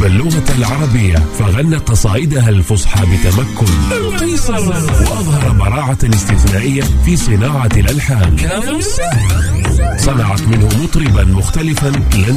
اللغة العربية، فغنى قصائدها الفصحى بتمكن وأظهر براعة استثنائية في صناعة الألحان. صنعت منه مطربا مختلفا لن